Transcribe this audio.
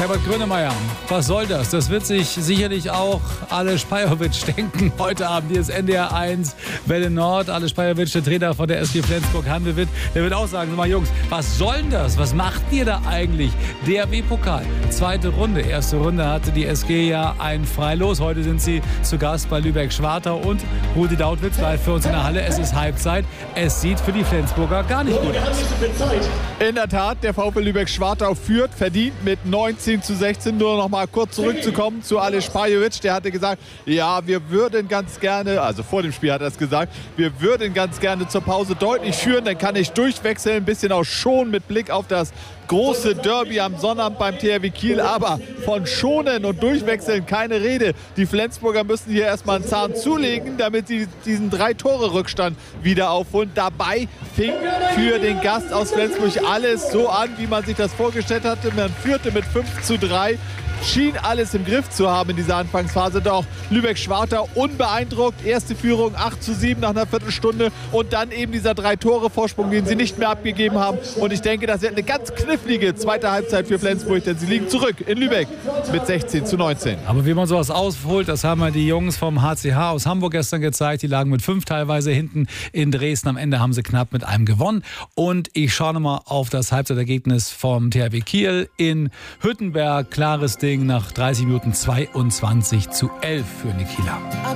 Herbert Grönemeyer, was soll das? Das wird sich sicherlich auch Aleš Pajovic denken. Heute Abend hier ist NDR 1, Welle Nord. Aleš Pajovic, der Trainer von der SG Flensburg-Handewitt, der wird auch sagen, sag mal Jungs, was soll denn das? Was macht ihr da eigentlich? DRW-Pokal, zweite Runde. Erste Runde hatte die SG ja ein Freilos. Heute sind sie zu Gast bei Lübeck-Schwartau und Rudi Dautwitz bleibt für uns in der Halle. Es ist Halbzeit. Es sieht für die Flensburger gar nicht gut aus. In der Tat, der VfL Lübeck-Schwartau führt, verdient mit 19:16. Nur noch mal kurz zurückzukommen zu Aleš Pajovic. Der hatte gesagt, ja, wir würden ganz gerne, also vor dem Spiel hat er es gesagt, wir würden ganz gerne zur Pause deutlich führen, dann kann ich durchwechseln, ein bisschen auch schon mit Blick auf das große Derby am Sonnabend beim THW Kiel, aber von schonen und durchwechseln keine Rede. Die Flensburger müssen hier erstmal einen Zahn zulegen, damit sie diesen 3-Tore-Rückstand wieder aufholen. Dabei fing für den Gast aus Flensburg alles so an, wie man sich das vorgestellt hatte. Man führte mit 5:3. Schien alles im Griff zu haben in dieser Anfangsphase. Doch Lübeck-Schwartau unbeeindruckt. Erste Führung 8:7 nach einer Viertelstunde. Und dann eben dieser 3-Tore-Vorsprung, den sie nicht mehr abgegeben haben. Und ich denke, das wird eine ganz knifflige zweite Halbzeit für Flensburg. Denn sie liegen zurück in Lübeck mit 16:19. Aber wie man sowas ausholt, das haben ja die Jungs vom HCH aus Hamburg gestern gezeigt. Die lagen mit 5 teilweise hinten in Dresden. Am Ende haben sie knapp mit einem gewonnen. Und ich schaue nochmal auf das Halbzeitergebnis vom THW Kiel in Hüttenberg. Klares Ding nach 30 Minuten 22:11 für die Kieler.